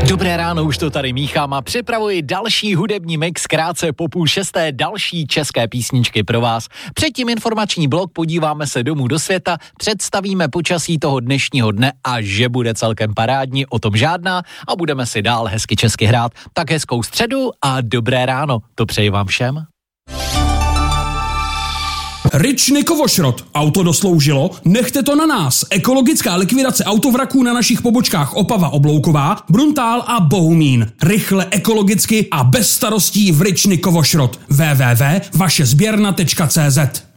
Dobré ráno, už to tady míchám a připravuji další hudební mix krátce po 5:30, další české písničky pro vás. Předtím informační blok, podíváme se domů do světa, představíme počasí toho dnešního dne a že bude celkem parádní, o tom žádná a budeme si dál hezky česky hrát. Tak hezkou středu a dobré ráno, to přeji vám všem. Ryčny Kovošrot. Auto dosloužilo? Nechte to na nás. Ekologická likvidace autovraků na našich pobočkách Opava Oblouková, Bruntál a Bohumín. Rychle, ekologicky a bez starostí v Ryčny Kovošrot. www.vašezběrna.cz